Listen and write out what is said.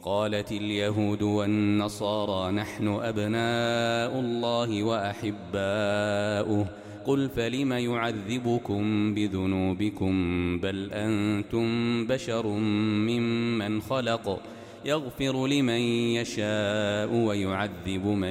وقالت اليهود والنصارى نحن أبناء الله وأحباؤه قل فلم يعذبكم بذنوبكم بل أنتم بشر ممن خلق يغفر لمن يشاء ويعذب من